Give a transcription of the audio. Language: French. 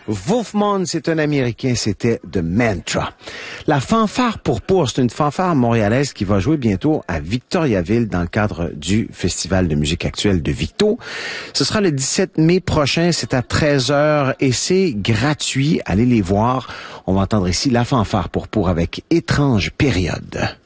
Wolfman, c'est un Américain, c'était The Mantra. La fanfare pour, c'est une fanfare montréalaise qui va jouer bientôt à Victoriaville dans le cadre du Festival de musique actuelle de Victo. Ce sera le 17 mai prochain, c'est à 13h et c'est gratuit. Allez les voir. On va entendre ici la fanfare pour avec Étrange période.